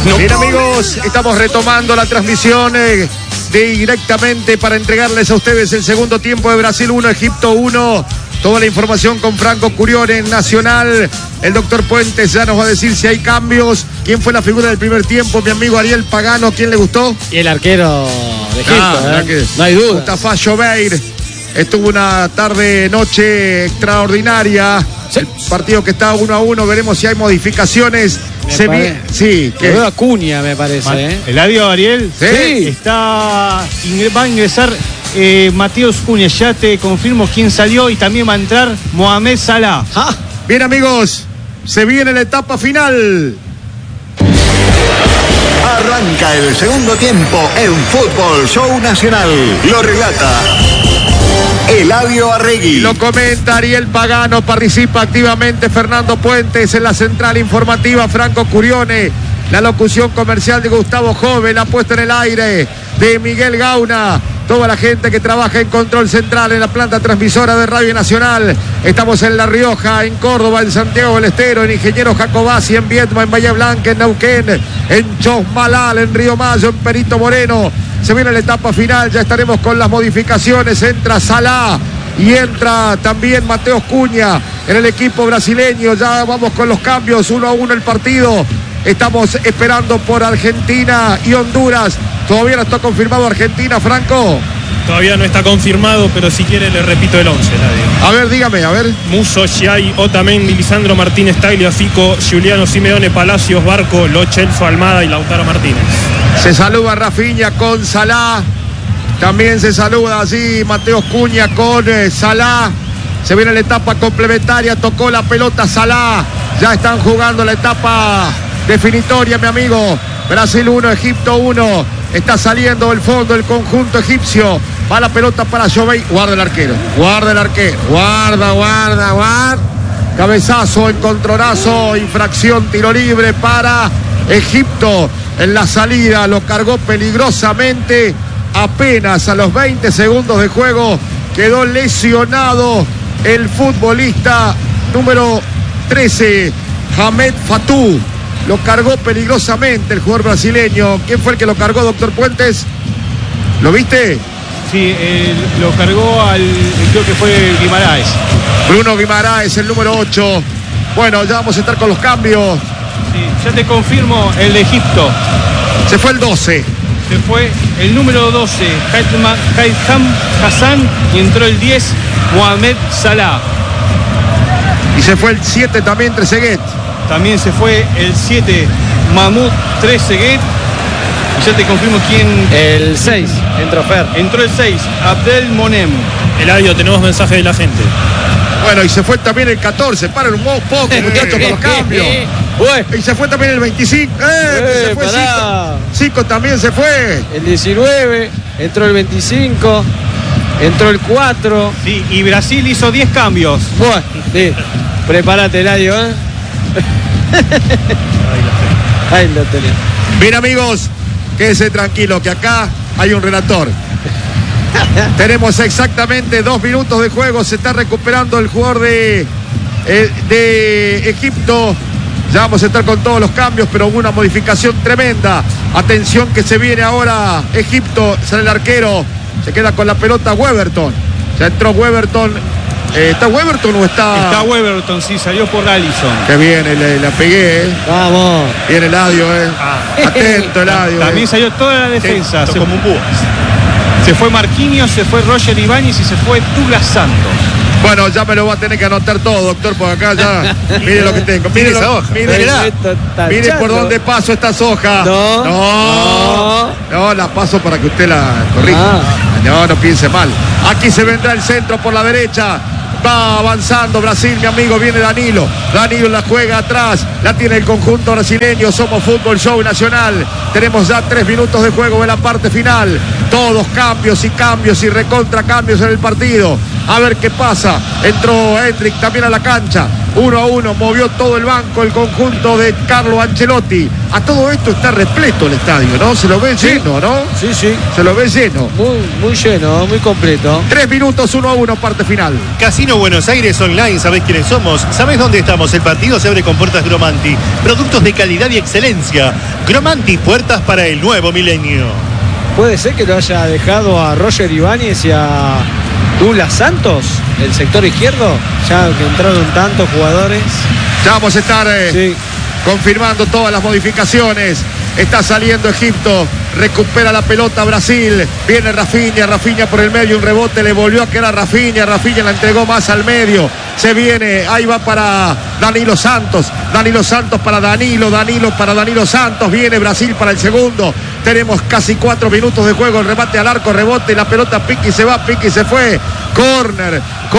Bien, amigos, estamos retomando la transmisión directamente para entregarles a ustedes el segundo tiempo de Brasil 1, Egipto 1. Toda la información con Franco Curione en Nacional. El doctor Puentes ya nos va a decir si hay cambios. ¿Quién fue la figura del primer tiempo? Mi amigo Ariel Pagano, ¿quién le gustó? Y el arquero de Egipto, no hay duda. Mustafa Jobeir estuvo una tarde-noche extraordinaria. Sí. El partido que está 1-1, veremos si hay modificaciones. Sí, que veo Acuña, me parece. ¿Eladio, Ariel? Sí. Va a ingresar Mateus Cunha, ya te confirmo quién salió, y también va a entrar Mohamed Salah. Bien, amigos, se viene la etapa final. Arranca el segundo tiempo en Fútbol Show Nacional. Lo relata Eladio Arregui. Lo comenta Ariel Pagano, participa activamente Fernando Puentes en la central informativa, Franco Curione, la locución comercial de Gustavo Jove, la puesta en el aire de Miguel Gauna, toda la gente que trabaja en control central en la planta transmisora de Radio Nacional. Estamos en La Rioja, en Córdoba, en Santiago del Estero, en Ingeniero Jacobasi, en Viedma, en Bahía Blanca, en Neuquén, en Chosmalal, en Río Mayo, en Perito Moreno. Se viene la etapa final, ya estaremos con las modificaciones. Entra Salah y entra también Mateus Cunha en el equipo brasileño. Ya vamos con los cambios, 1-1 el partido. Estamos esperando por Argentina y Honduras. Todavía no está confirmado Argentina, Franco. Todavía no está confirmado, pero si quiere le repito el 11, Eladio. A ver, dígame, a ver. Musso, Giai, Otamendi, Lisandro Martínez, Tagliafico, Giuliano Simeone, Palacios, Barco, Lo Celso, Almada y Lautaro Martínez. Se saluda Rafinha con Salah. También se saluda así Mateus Cunha con Salah. Se viene la etapa complementaria, tocó la pelota Salah. Ya están jugando la etapa definitoria, mi amigo. Brasil 1, Egipto 1. Está saliendo del fondo el conjunto egipcio. Va la pelota para Joveir. Guarda el arquero. Guarda el arquero. Guarda. Cabezazo, encontronazo, infracción, tiro libre para Egipto. En la salida lo cargó peligrosamente. Apenas a los 20 segundos de juego quedó lesionado el futbolista número 13, Hamed Fatou. Lo cargó peligrosamente el jugador brasileño. ¿Quién fue el que lo cargó, doctor Puentes? ¿Lo viste? Sí, lo cargó creo que fue Guimaraes. Bruno Guimaraes, el número 8. Bueno, ya vamos a estar con los cambios. Sí, ya te confirmo el de Egipto. Se fue el 12. Se fue el número 12, Haitham Hassan, y entró el 10, Mohamed Salah. Y se fue el 7 también, Trezeguet. También se fue el 7, Mahmoud Trezeguet. Y ya te confirmo quién. El 6, entró Fer. Entró el 6, Abdel Monem. Eladio, tenemos mensaje de la gente. Bueno, y se fue también el 14. Paren un poco, muchachos, con los cambios. Y se fue también el 25. Se fue Zico también se fue. El 19, entró el 25, entró el 4. Sí, y Brasil hizo 10 cambios. Bueno, sí. Prepárate, Eladio, Ahí lo tenés. Bien, amigos, quédense tranquilo que acá hay un relator. Tenemos exactamente 2 minutos de juego. Se está recuperando el jugador de Egipto. Ya vamos a estar con todos los cambios, pero hubo una modificación tremenda. Atención que se viene ahora Egipto. Sale el arquero. Se queda con la pelota Weberton. Ya entró Weberton. ¿Está Weberton o está...? Está Weberton, sí, salió por Allison. Qué bien, la pegué, Vamos. Bien Eladio, Atento, Eladio. También salió toda la defensa. Sí, como un búho. Se fue Marquinhos, se fue Roger Ibáñez y se fue Douglas Santos. Bueno, ya me lo va a tener que anotar todo, doctor, por acá ya. Mire lo que tengo. Mire esa hoja. Mire por dónde paso estas hojas. No, la paso para que usted la corrija. No piense mal. Aquí se vendrá el centro por la derecha. Va avanzando Brasil, mi amigo, viene Danilo. Danilo la juega atrás, la tiene el conjunto brasileño. Somos Fútbol Show Nacional. Tenemos ya 3 minutos de juego en la parte final. Todos cambios y recontra cambios en el partido. A ver qué pasa. Entró Hendrik también a la cancha. 1-1, movió todo el banco, el conjunto de Carlo Ancelotti. A todo esto está repleto el estadio, ¿no? Se lo ve lleno, ¿no? Sí, sí. Se lo ve lleno. Muy lleno, muy completo. 3 minutos, 1-1, parte final. Casino Buenos Aires Online, ¿sabés quiénes somos? ¿Sabés dónde estamos? El partido se abre con puertas Gromanti. Productos de calidad y excelencia. Gromanti, puertas para el nuevo milenio. Puede ser que lo haya dejado a Roger Ibáñez y a Douglas Santos, el sector izquierdo, ya que entraron tantos jugadores. Ya vamos a estar Sí. confirmando todas las modificaciones. Está saliendo Egipto, recupera la pelota Brasil, viene Rafinha por el medio, un rebote, le volvió a quedar a Rafinha la entregó más al medio, se viene, ahí va para Danilo Santos para Danilo para Danilo Santos, viene Brasil para el segundo, tenemos casi 4 minutos de juego, el remate al arco, rebote, la pelota pique y se va, pique y se fue, córner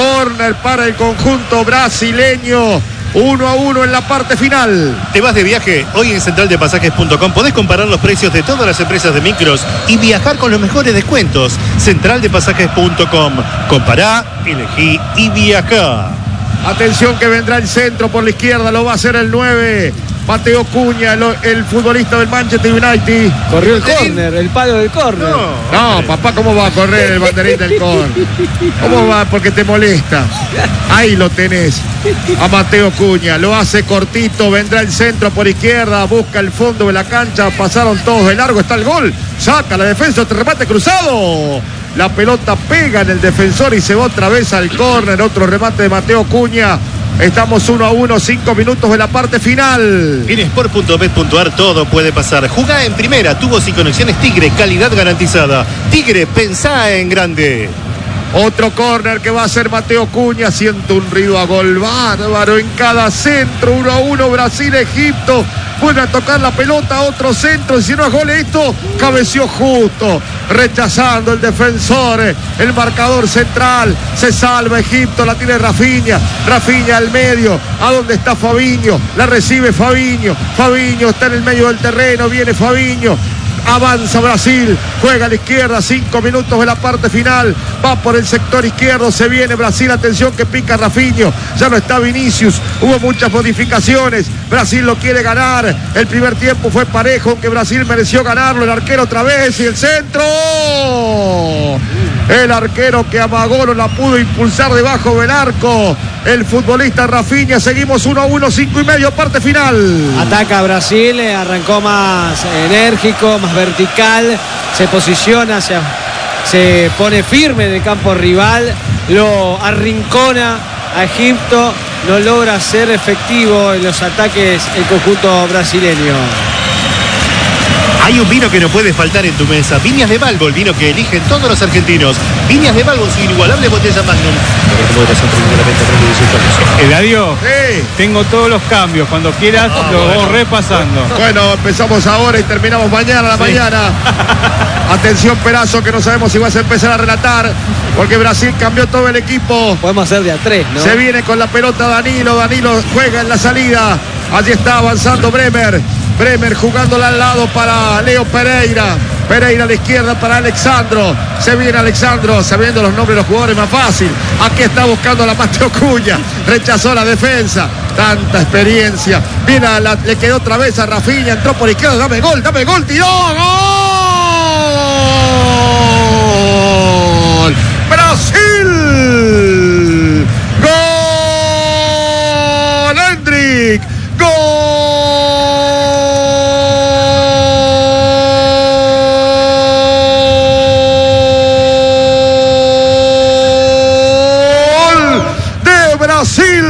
para el conjunto brasileño. 1-1 en la parte final. ¿Te vas de viaje? Hoy en centraldepasajes.com podés comparar los precios de todas las empresas de micros y viajar con los mejores descuentos. Centraldepasajes.com. Compará, elegí y viajá. Atención que vendrá el centro por la izquierda, lo va a hacer el 9. Mateo Cunha, el futbolista del Manchester United. Corrió el córner, el palo del córner. No, papá, ¿cómo va a correr el banderín del córner? ¿Cómo va? Porque te molesta. Ahí lo tenés. A Mateo Cunha, lo hace cortito, vendrá el centro por izquierda, busca el fondo de la cancha, pasaron todos de largo, está el gol. Saca la defensa, otro remate cruzado. La pelota pega en el defensor y se va otra vez al córner. Otro remate de Mateo Cunha. Estamos 1-1, 5 minutos de la parte final. En sport.bet.ar todo puede pasar. Jugá en primera, tubos y conexiones Tigre, calidad garantizada. Tigre, pensá en grande. Otro córner que va a hacer Mateo Cunha. Siente un ruido a gol bárbaro en cada centro. 1-1 Brasil-Egipto. Vuelve a tocar la pelota, otro centro. Si no es gol esto, cabeció justo. Rechazando el defensor. El marcador central. Se salva Egipto. La tiene Rafinha. Rafinha al medio. ¿A dónde está Fabinho? La recibe Fabinho. Fabinho está en el medio del terreno. Viene Fabinho. Avanza Brasil, juega a la izquierda, 5 minutos de la parte final, va por el sector izquierdo, se viene Brasil, atención que pica Rafinha, ya no está Vinicius, hubo muchas modificaciones, Brasil lo quiere ganar, el primer tiempo fue parejo, aunque Brasil mereció ganarlo, el arquero otra vez y el centro, el arquero que amagó no la pudo impulsar debajo del arco, el futbolista Rafinha, seguimos 1-1, 5:30, parte final. Ataca Brasil, arrancó más enérgico, más vertical, se posiciona, se pone firme en el campo rival, lo arrincona a Egipto, no logra ser efectivo en los ataques el conjunto brasileño. Hay un vino que no puede faltar en tu mesa. Viñas de Balbo, el vino que eligen todos los argentinos. Viñas de Balbo, su inigualable botella Magnum. Eladio, Sí. tengo todos los cambios. Cuando quieras, lo voy repasando. Bueno, empezamos ahora y terminamos mañana a la mañana. Atención Perazo, que no sabemos si vas a empezar a relatar, porque Brasil cambió todo el equipo. Podemos hacer de a 3, ¿no? Se viene con la pelota Danilo juega en la salida. Allí está avanzando Bremer jugándola al lado para Leo Pereira a la izquierda para Alexandro. Se viene Alexandro, sabiendo los nombres de los jugadores más fácil. Aquí está buscando la Mateo Cunha, rechazó la defensa. Tanta experiencia. Viene le quedó otra vez a Rafinha, entró por izquierda, dame gol, tiró, ¡gol! ¡Brasil! ¡Gol! ¡Hendrik! ¡Gol! de Brasil.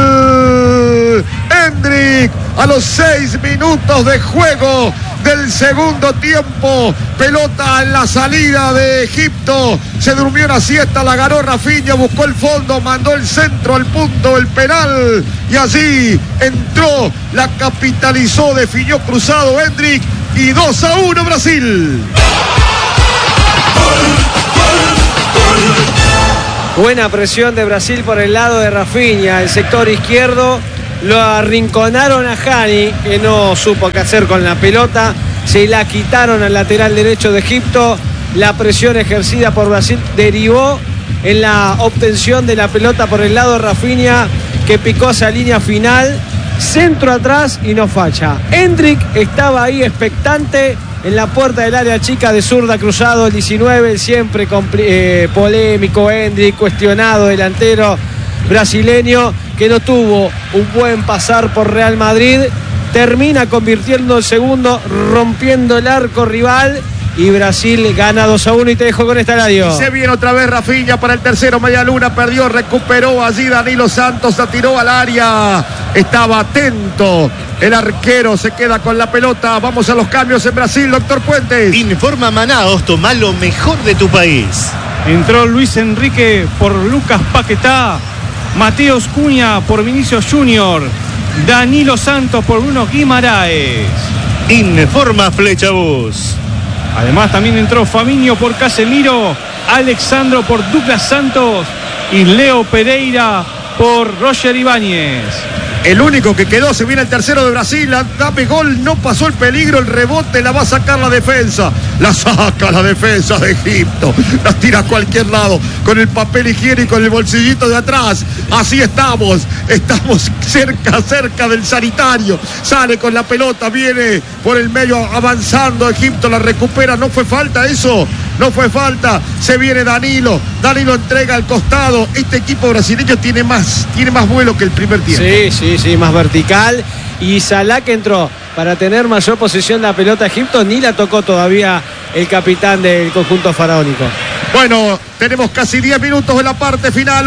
Hendrik a los 6 minutos de juego del segundo tiempo, pelota en la salida de Egipto, se durmió una siesta, la ganó Rafinha, buscó el fondo, mandó el centro al punto del penal y allí entró, la capitalizó, definió cruzado Hendrik y 2-1 Brasil. Buena presión de Brasil por el lado de Rafinha, el sector izquierdo. Lo arrinconaron a Hani, que no supo qué hacer con la pelota. Se la quitaron al lateral derecho de Egipto. La presión ejercida por Brasil derivó en la obtención de la pelota por el lado de Rafinha, que picó esa línea final. Centro atrás y no falla. Hendrik estaba ahí expectante en la puerta del área chica de zurda, cruzado el 19, siempre polémico Hendrik, cuestionado delantero brasileño que no tuvo un buen pasar por Real Madrid. Termina convirtiendo el segundo, rompiendo el arco rival. Y Brasil gana 2-1 y te dejo con esta radio. Se viene otra vez Rafinha para el tercero. Media luna, perdió, recuperó allí Danilo Santos, la tiró al área. Estaba atento. El arquero se queda con la pelota. Vamos a los cambios en Brasil, doctor Puentes. Informa Manaos, toma lo mejor de tu país. Entró Luis Enrique por Lucas Paquetá. Mateus Cunha por Vinicius Junior. Danilo Santos por Bruno Guimaraes. Informa Flechabús. Además también entró Fabinho por Casemiro, Alexandro por Douglas Santos y Leo Pereira por Roger Ibáñez. El único que quedó, se viene el tercero de Brasil. Dame gol, no pasó el peligro, el rebote la va a sacar la defensa. La saca la defensa de Egipto. La tira a cualquier lado con el papel higiénico en el bolsillito de atrás. Así estamos cerca del sanitario. Sale con la pelota, viene por el medio avanzando. Egipto la recupera, no fue falta eso. No fue falta, se viene Danilo entrega al costado. Este equipo brasileño tiene más vuelo que el primer tiempo. Sí, más vertical. Y Salah, que entró para tener mayor posesión de la pelota Egipto, ni la tocó todavía el capitán del conjunto faraónico. Bueno, tenemos casi 10 minutos de la parte final.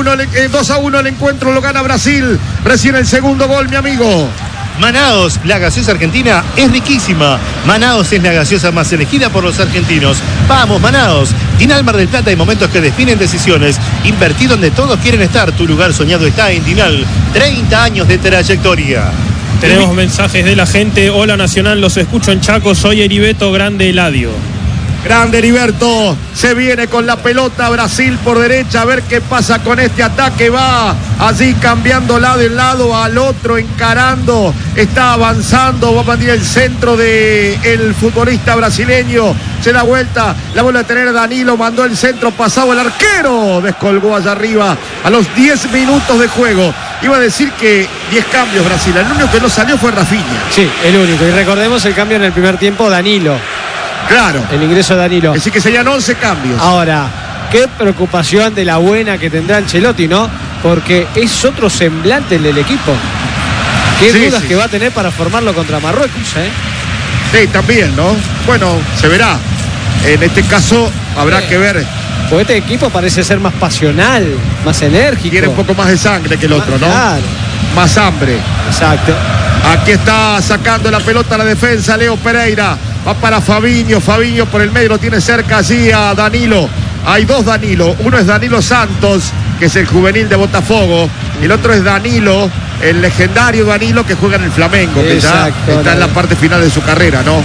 2-1 el encuentro, lo gana Brasil. Recién el segundo gol, mi amigo. Manaos, la gaseosa argentina es riquísima. Manaos es la gaseosa más elegida por los argentinos. Vamos, Manaos. Dinal Mar del Plata, hay momentos que definen decisiones. Invertí donde todos quieren estar. Tu lugar soñado está en Dinal. 30 años de trayectoria. Tenemos mensajes de la gente. Hola Nacional, los escucho en Chaco. Soy Heriberto Grande Eladio. Grande Heriberto, se viene con la pelota Brasil por derecha, a ver qué pasa con este ataque. Va allí cambiando lado en lado, al otro encarando, está avanzando, va a mandar el centro del futbolista brasileño. Se da vuelta, la vuelve a tener Danilo, mandó el centro pasado, el arquero descolgó allá arriba a los 10 minutos de juego. Iba a decir que 10 cambios Brasil, el único que no salió fue Rafinha. Sí, el único, y recordemos el cambio en el primer tiempo, Danilo. Claro. El ingreso de Danilo. Así que serían 11 cambios. Ahora, qué preocupación de la buena que tendrá Ancelotti, ¿no? Porque es otro semblante el del equipo. Qué dudas que va a tener para formarlo contra Marruecos, ¿eh? Sí, también, ¿no? Bueno, se verá. En este caso habrá que ver. Porque este equipo parece ser más pasional, más enérgico. Tiene un poco más de sangre que el otro, ¿no? Claro. Más hambre. Exacto. Aquí está sacando la pelota a la defensa Leo Pereira. Va para Fabinho por el medio, lo tiene cerca allí a Danilo. Hay dos Danilo, uno es Danilo Santos, que es el juvenil de Botafogo, y el otro es Danilo, el legendario Danilo que juega en el Flamengo, que ya está en la parte final de su carrera, ¿no?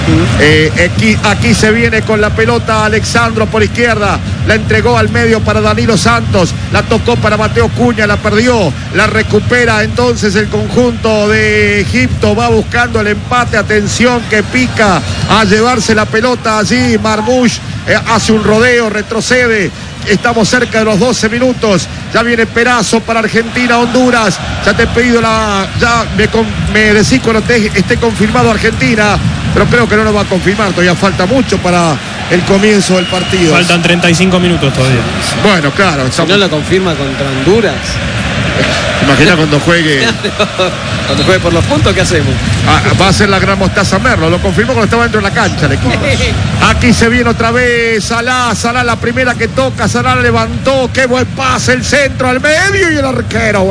Aquí se viene con la pelota Alexandro por izquierda, la entregó al medio para Danilo Santos, la tocó para Mateo Cunha, la perdió, la recupera entonces el conjunto de Egipto, va buscando el empate, atención que pica a llevarse la pelota allí, Marmoush hace un rodeo, retrocede. Estamos cerca de los 12 minutos. Ya viene Perazo para Argentina, Honduras. Ya te he pedido ya me decís cuando esté confirmado Argentina, pero creo que no lo va a confirmar. Todavía falta mucho para el comienzo del partido. Faltan 35 minutos todavía. Bueno, claro. Si no lo confirma contra Honduras. Imagina cuando juegue. Cuando juegue por los puntos, ¿qué hacemos? Va a ser la gran Mostaza Merlo. Lo confirmó cuando estaba dentro de la cancha el equipo. Aquí se viene otra vez Salah la primera que toca. Salah levantó. Qué buen pase. El centro al medio y el arquero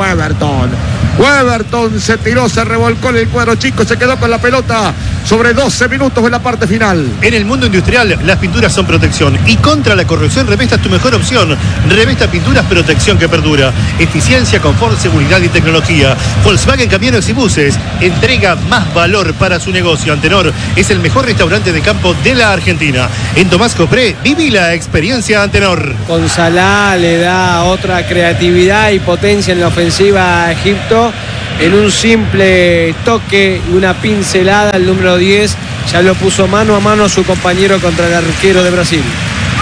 Weberton se tiró, se revolcó en el cuadro chico, se quedó con la pelota sobre 12 minutos de la parte final. En el mundo industrial, las pinturas son protección y contra la corrosión Revesta es tu mejor opción. Revesta Pinturas, protección que perdura. Eficiencia, confort, seguridad y tecnología. Volkswagen Camiones y Buses entrega más valor para su negocio. Antenor es el mejor restaurante de campo de la Argentina. En Tomás Copré, viví la experiencia Antenor. Con Salah le da otra creatividad y potencia en la ofensiva a Egipto. En un simple toque y una pincelada, el número 10 ya lo puso mano a mano a su compañero contra el arquero de Brasil.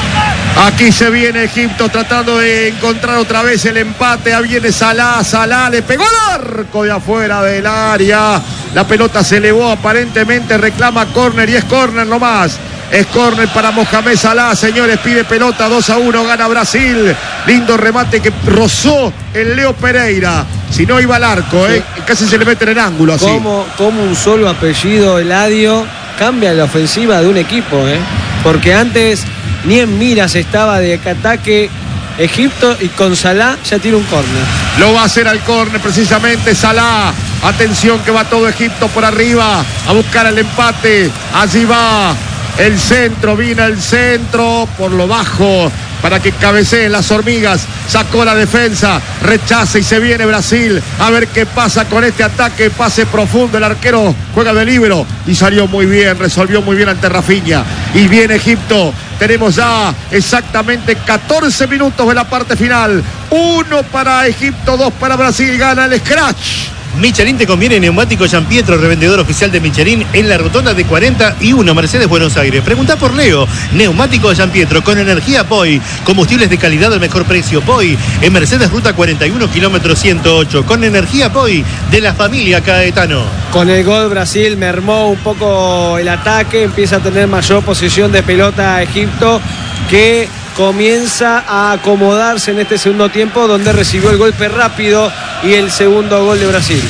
Aquí se viene Egipto tratando de encontrar otra vez el empate. Ahí viene Salah, le pegó al arco de afuera del área. La pelota se elevó aparentemente, reclama córner y es córner nomás. Es córner para Mohamed Salah, señores, pide pelota, 2-1, gana Brasil. Lindo remate que rozó el Leo Pereira. Si no iba al arco, casi se le mete en el ángulo así. Como un solo apellido, Eladio, cambia la ofensiva de un equipo, porque antes ni en miras estaba de ataque Egipto y con Salah ya tiene un córner. Lo va a hacer al córner precisamente Salah. Atención que va todo Egipto por arriba a buscar el empate. Allí va el centro, viene el centro por lo bajo para que cabeceen las hormigas. Sacó la defensa, rechaza y se viene Brasil. A ver qué pasa con este ataque. Pase profundo, el arquero juega de líbero y salió muy bien, resolvió muy bien ante Rafinha. Y viene Egipto. Tenemos ya exactamente 14 minutos de la parte final. 1 para Egipto, 2 para Brasil. Gana el Scratch. Michelin te conviene neumático Gianpietro, revendedor oficial de Michelin en la rotonda de 41 Mercedes Buenos Aires. Preguntá por Leo, neumático Gianpietro con energía POI, combustibles de calidad al mejor precio. POI en Mercedes Ruta 41 kilómetro 108 con energía POI de la familia Caetano. Con el gol Brasil mermó un poco el ataque, empieza a tener mayor posesión de pelota Egipto, que comienza a acomodarse en este segundo tiempo, donde recibió el golpe rápido y el segundo gol de Brasil.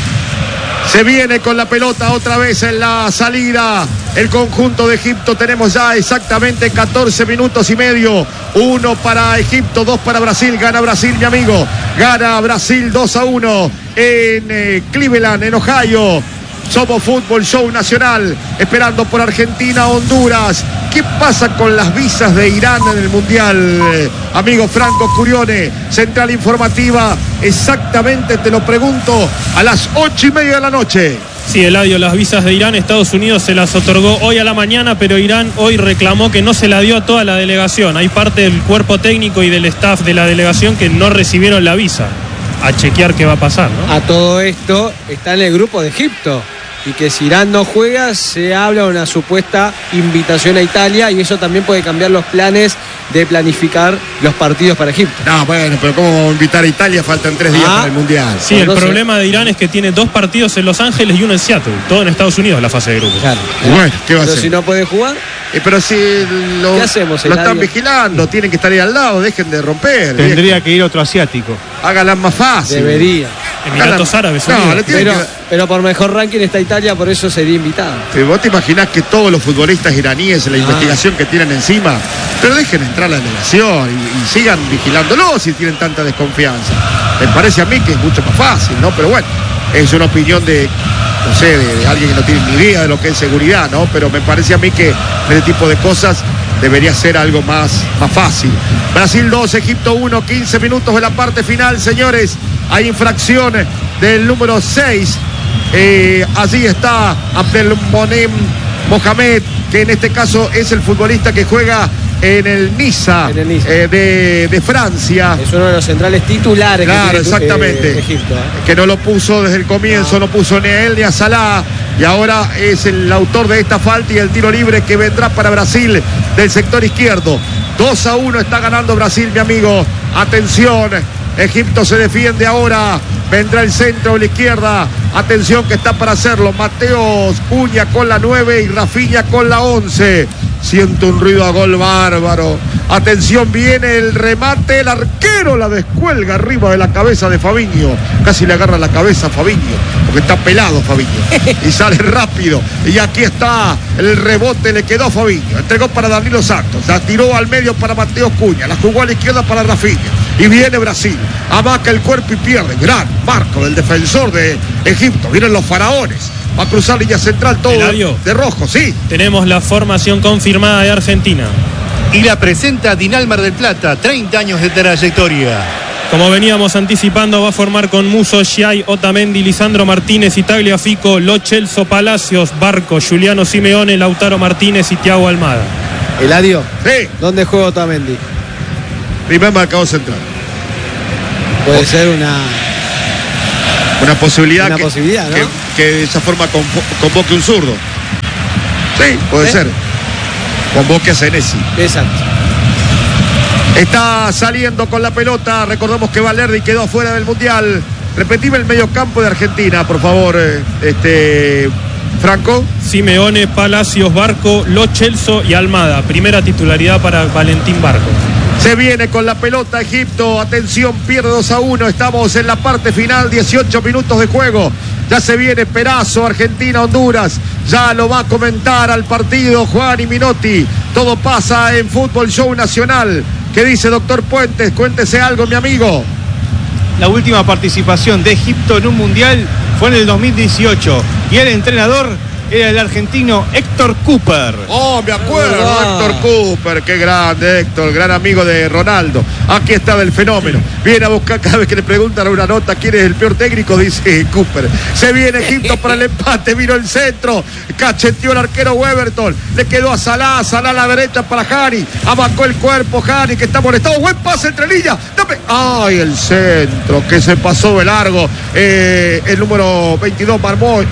Se viene con la pelota otra vez en la salida el conjunto de Egipto. Tenemos ya exactamente 14 minutos y medio. 1 para Egipto, 2 para Brasil. Gana Brasil, mi amigo. Gana Brasil 2-1 en Cleveland, en Ohio. Somos Fútbol Show Nacional, esperando por Argentina, Honduras. ¿Qué pasa con las visas de Irán en el Mundial? Amigo Franco Curione, Central Informativa, exactamente te lo pregunto, a las 8:30 de la noche. Sí, Eladio, las visas de Irán, Estados Unidos se las otorgó hoy a la mañana, pero Irán hoy reclamó que no se la dio a toda la delegación. Hay parte del cuerpo técnico y del staff de la delegación que no recibieron la visa. A chequear qué va a pasar, ¿no? A todo esto está en el grupo de Egipto. Y que si Irán no juega, se habla de una supuesta invitación a Italia, y eso también puede cambiar los planes de planificar los partidos para Egipto. No, bueno, pero ¿cómo vamos a invitar a Italia? Faltan 3 días para el Mundial. Sí, el problema de Irán es que tiene 2 partidos en Los Ángeles y uno en Seattle, todo en Estados Unidos, la fase de grupos. Claro. Bueno, ¿qué va a hacer? Pero si no puede jugar, pero si ¿qué hacemos, lo están vigilando, tienen que estar ahí al lado, dejen de romper. Tendría que ir otro asiático. Háganla más fácil. debería. Emiratos Árabes Unidos. Pero por mejor ranking está Italia, por eso sería invitado. ¿Vos te imaginás que todos los futbolistas iraníes en la investigación que tienen encima, pero dejen entrar la delegación y sigan vigilándolo si tienen tanta desconfianza? Me parece a mí que es mucho más fácil, ¿no? Pero bueno, es una opinión de, no sé, de alguien que no tiene ni idea de lo que es seguridad, ¿no? Pero me parece a mí que este tipo de cosas debería ser algo más fácil. Brasil 2, Egipto 1, 15 minutos de la parte final, señores. Hay infracción del número 6. Allí está Abdelmonem Mohamed, que en este caso es el futbolista que juega en el Niza, de Francia. Es uno de los centrales titulares. Claro, que tiene, exactamente. Egipto, que no lo puso desde el comienzo, no puso ni a él ni a Salah. Y ahora es el autor de esta falta y el tiro libre que vendrá para Brasil del sector izquierdo. 2-1 está ganando Brasil, mi amigo. Atención, Egipto se defiende ahora. Vendrá el centro a la izquierda. Atención que está para hacerlo Mateos Cunha con la 9 y Rafinha con la 11. Siento un ruido a gol bárbaro. Atención, viene el remate. El arquero la descuelga arriba de la cabeza de Fabinho. Casi le agarra la cabeza a Fabinho, porque está pelado Fabinho. Y sale rápido. Y aquí está el rebote, le quedó a Fabinho. Entregó para Danilo Santos. La tiró al medio para Mateos Cunha. La jugó a la izquierda para Rafinha. Y viene Brasil. Amaca el cuerpo y pierde. Gran marco del defensor de Egipto. Vienen los faraones. Va a cruzar línea central todo Eladio, de rojo, sí. Tenemos la formación confirmada de Argentina. Y la presenta Dinalmar del Plata, 30 años de trayectoria. Como veníamos anticipando, va a formar con Musso, Schiai, Otamendi, Lisandro Martínez, Tagliafico, Lo Celso, Palacios, Barco, Giuliano Simeone, Lautaro Martínez y Thiago Almada. Eladio, Sí. ¿dónde juega Otamendi? Primer marcador central. Puede ser una posibilidad, ¿no? que de esa forma convoque un zurdo. Sí, puede ser. Convoque a Senesi. Exacto. Está saliendo con la pelota. Recordamos que Valerdi quedó fuera del Mundial. Repetime el mediocampo de Argentina, por favor, Franco. Simeone, Palacios, Barco, Lo Celso y Almada. Primera titularidad para Valentín Barco. Se viene con la pelota Egipto. Atención, pierde 2-1. Estamos en la parte final, 18 minutos de juego. Ya se viene Perazo, Argentina, Honduras. Ya lo va a comentar al partido Juan y Minotti. Todo pasa en Fútbol Show Nacional. ¿Qué dice doctor Puentes? Cuéntese algo, mi amigo. La última participación de Egipto en un mundial fue en el 2018 y el entrenador era el argentino Héctor Cooper. Oh, me acuerdo, Héctor Cooper, qué grande Héctor, gran amigo de Ronaldo. Aquí está del fenómeno. Viene a buscar cada vez que le preguntan una nota quién es el peor técnico, dice Cooper. Se viene Egipto para el empate, vino el centro, cacheteó el arquero Weberton, le quedó a Salah, Salah a la derecha para Hani, abacó el cuerpo Hani que está molestado, buen pase entre líneas, dame. Ay, el centro que se pasó de largo, el número 22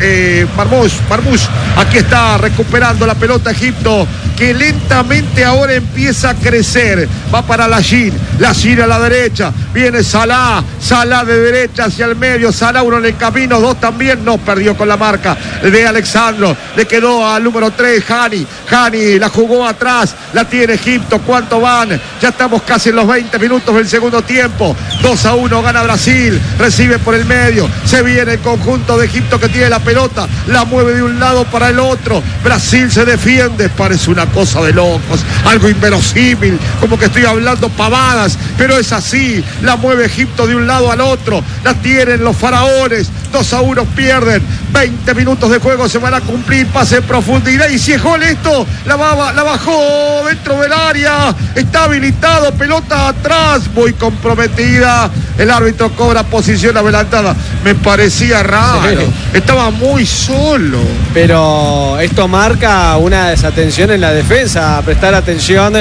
Marmoush. Aquí está recuperando la pelota Egipto, que lentamente ahora empieza a crecer. Va para Lachine a la derecha. Viene Salah de derecha hacia el medio. Salah uno en el camino, dos también. No, perdió con la marca de Alexandro. Le quedó al número 3, Hani la jugó atrás. La tiene Egipto. ¿Cuánto van? Ya estamos casi en los 20 minutos del segundo tiempo. 2-1 gana Brasil. Recibe por el medio. Se viene el conjunto de Egipto que tiene la pelota. La mueve de un lado para el otro. Brasil se defiende. Parece una cosa de locos, algo inverosímil, como que estoy hablando pavadas, pero es así. La mueve Egipto de un lado al otro. La tienen los faraones. 2-1 pierden. 20 minutos de juego se van a cumplir. Pase en profundidad. Y si es gol esto, la bajó dentro del área. Está habilitado. Pelota atrás. Muy comprometida. El árbitro cobra posición adelantada. Me parecía raro. Sí. Estaba muy solo. Pero esto marca una desatención en la defensa. A prestar atención.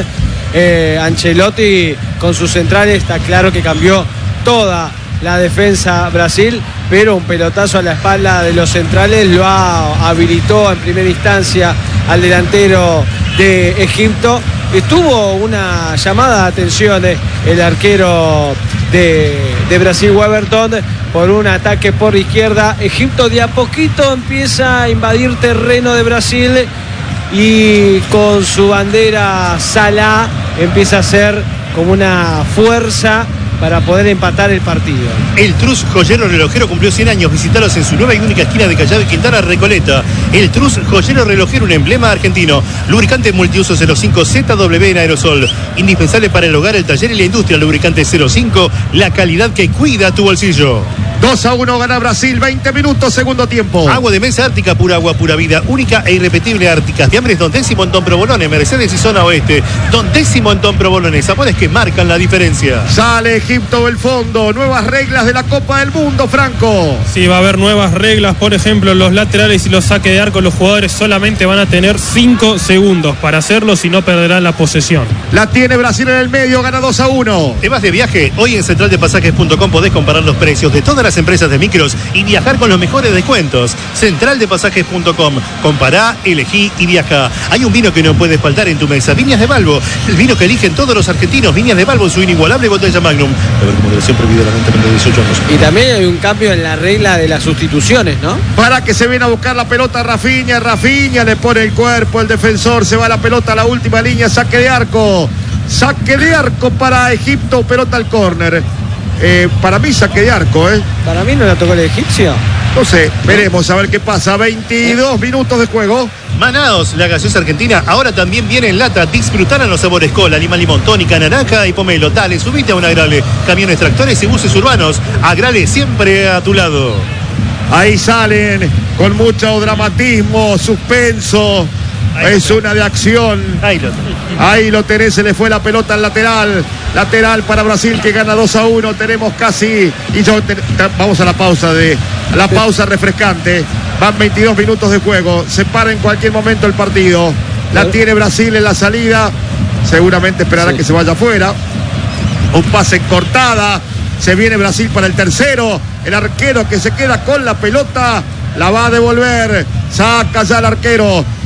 Ancelotti con sus centrales está claro que cambió toda la defensa Brasil, pero un pelotazo a la espalda de los centrales lo habilitó en primera instancia al delantero de Egipto. Estuvo una llamada de atención el arquero de Brasil, Weberton, por un ataque por izquierda. Egipto de a poquito empieza a invadir terreno de Brasil y con su bandera Salah empieza a ser como una fuerza para poder empatar el partido. El Trus Joyero Relojero cumplió 100 años. Visítalos en su nueva y única esquina de Callao y Quintana, Recoleta. El Trus Joyero Relojero, un emblema argentino. Lubricante multiuso 05 ZW en aerosol. Indispensable para el hogar, el taller y la industria. Lubricante 05, la calidad que cuida tu bolsillo. 2-1 gana Brasil, 20 minutos, segundo tiempo. Agua de mesa Ártica, pura agua, pura vida, única e irrepetible Ártica. Fiambres Don Décimo en Don Provolone, Mercedes y Zona Oeste. Don Décimo en Don Provolone, sabores que marcan la diferencia. Sale Egipto del fondo, nuevas reglas de la Copa del Mundo, Franco. Sí, va a haber nuevas reglas, por ejemplo, los laterales y los saques de arco, los jugadores solamente van a tener 5 segundos para hacerlo, si no perderán la posesión. La tiene Brasil en el medio, gana 2-1. ¿Te vas de viaje? Hoy en centraldepasajes.com podés comparar los precios de todas las empresas de micros y viajar con los mejores descuentos. Centraldepasajes.com. Compará, elegí y viaja. Hay un vino que no puede faltar en tu mesa. Viñas de Balbo, el vino que eligen todos los argentinos. Viñas de Balbo, su inigualable botella Magnum. A ver, moderación prohibida la venta de 18 años. Y también hay un cambio en la regla de las sustituciones, ¿no? Para que se viene a buscar la pelota Rafinha le pone el cuerpo, el defensor, se va la pelota a la última línea, saque de arco para Egipto, pelota al córner. Para mí saque de arco, Para mí no la tocó el egipcio. No sé, veremos a ver qué pasa. 22 minutos de juego. Manaos, la gaseosa argentina, ahora también viene en lata. Disfrutarán los sabores cola, lima, limón, tónica, naranja y pomelo. Dale, subite a un Agrale. Camiones, tractores y buses urbanos. Agrale siempre a tu lado. Ahí salen con mucho dramatismo, suspenso. Es una de acción. Ahí lo tenés, se le fue la pelota al lateral. Lateral para Brasil que gana 2-1. Tenemos casi. Vamos a la pausa refrescante. Van 22 minutos de juego. Se para en cualquier momento el partido. La tiene Brasil en la salida. Seguramente esperará que se vaya afuera. Un pase en cortada. Se viene Brasil para el tercero. El arquero que se queda con la pelota la va a devolver. Saca ya el arquero.